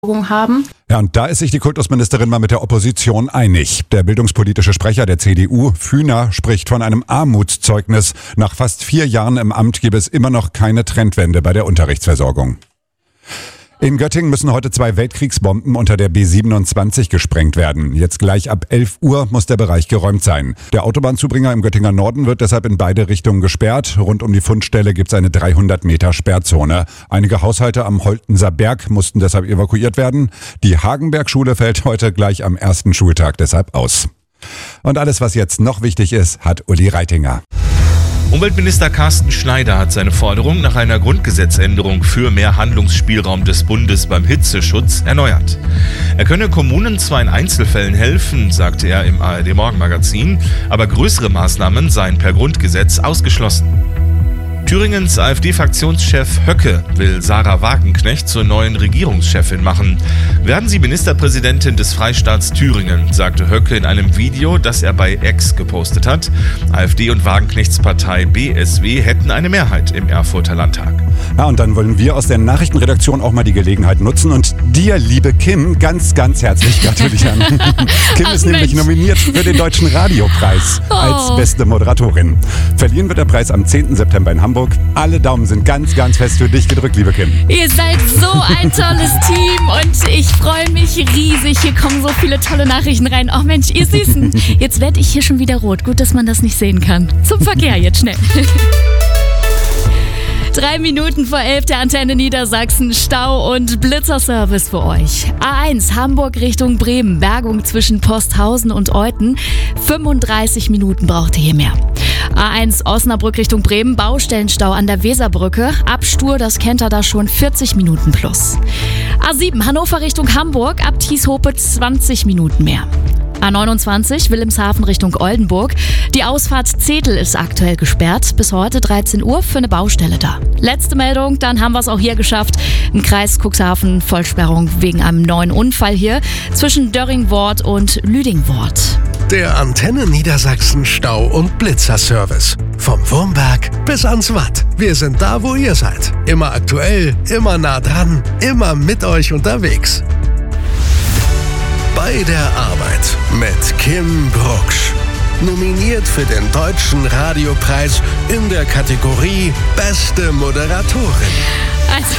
haben. Ja, und da ist sich die Kultusministerin mal mit der Opposition einig. Der bildungspolitische Sprecher der CDU, Fühner, spricht von einem Armutszeugnis. Nach fast 4 Jahren im Amt gebe es immer noch keine Trendwende bei der Unterrichtsversorgung. In Göttingen müssen heute 2 Weltkriegsbomben unter der B27 gesprengt werden. Jetzt gleich ab 11 Uhr muss der Bereich geräumt sein. Der Autobahnzubringer im Göttinger Norden wird deshalb in beide Richtungen gesperrt. Rund um die Fundstelle gibt es eine 300 Meter Sperrzone. Einige Haushalte am Holtenser Berg mussten deshalb evakuiert werden. Die Hagenberg-Schule fällt heute gleich am ersten Schultag deshalb aus. Und alles, was jetzt noch wichtig ist, hat Uli Reitinger. Umweltminister Carsten Schneider hat seine Forderung nach einer Grundgesetzänderung für mehr Handlungsspielraum des Bundes beim Hitzeschutz erneuert. Er könne Kommunen zwar in Einzelfällen helfen, sagte er im ARD-Morgenmagazin, aber größere Maßnahmen seien per Grundgesetz ausgeschlossen. Thüringens AfD-Fraktionschef Höcke will Sarah Wagenknecht zur neuen Regierungschefin machen. Werden Sie Ministerpräsidentin des Freistaats Thüringen, sagte Höcke in einem Video, das er bei X gepostet hat. AfD und Wagenknechts Partei BSW hätten eine Mehrheit im Erfurter Landtag. Ja, und dann wollen wir aus der Nachrichtenredaktion auch mal die Gelegenheit nutzen und dir, liebe Kim, ganz, ganz herzlich gratulieren. Kim ist nämlich nominiert für den Deutschen Radiopreis als beste Moderatorin. Verliehen wird der Preis am 10. September in Hamburg. Alle Daumen sind ganz, ganz fest für dich gedrückt, liebe Kim. Ihr seid so ein tolles Team und ich freue mich riesig. Hier kommen so viele tolle Nachrichten rein. Oh Mensch, ihr Süßen. Jetzt werde ich hier schon wieder rot. Gut, dass man das nicht sehen kann. Zum Verkehr jetzt schnell. 3 Minuten vor 11 der Antenne Niedersachsen, Stau und Blitzerservice für euch. A1 Hamburg Richtung Bremen, Bergung zwischen Posthausen und Euthen. 35 Minuten braucht ihr hier mehr. A1 Osnabrück Richtung Bremen, Baustellenstau an der Weserbrücke. Ab Stur, das kennt ihr da schon, 40 Minuten plus. A7 Hannover Richtung Hamburg, ab Tieshope 20 Minuten mehr. A29 Wilhelmshaven Richtung Oldenburg. Die Ausfahrt Zetel ist aktuell gesperrt. Bis heute 13 Uhr für eine Baustelle da. Letzte Meldung, dann haben wir es auch hier geschafft. Im Kreis Cuxhaven Vollsperrung wegen einem neuen Unfall hier zwischen Dörringwort und Lüdingwort. Der Antenne Niedersachsen Stau- und Blitzerservice. Vom Wurmberg bis ans Watt. Wir sind da, wo ihr seid. Immer aktuell, immer nah dran, immer mit euch unterwegs. Bei der Arbeit mit Kim Brucksch. Nominiert für den Deutschen Radiopreis in der Kategorie Beste Moderatorin. Also,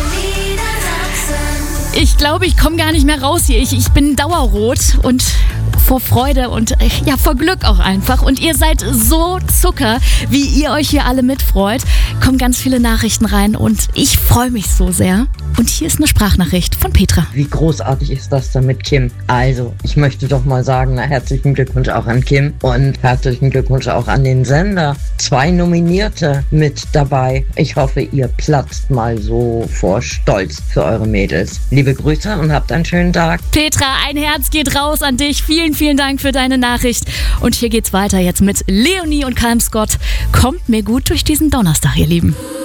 ich glaube, ich komme gar nicht mehr raus hier. Ich bin dauerrot und vor Freude und ja, vor Glück auch einfach. Und ihr seid so Zucker, wie ihr euch hier alle mitfreut. Kommen ganz viele Nachrichten rein und ich freue mich so sehr. Und hier ist eine Sprachnachricht von Petra. Wie großartig ist das denn mit Kim? Also, ich möchte doch mal sagen, herzlichen Glückwunsch auch an Kim und herzlichen Glückwunsch auch an den Sender. 2 Nominierte mit dabei. Ich hoffe, ihr platzt mal so vor Stolz für eure Mädels. Liebe Grüße und habt einen schönen Tag. Petra, ein Herz geht raus an dich. Vielen, vielen Dank für deine Nachricht. Und hier geht's weiter jetzt mit Leonie und Calm Scott. Kommt mir gut durch diesen Donnerstag, ihr Lieben.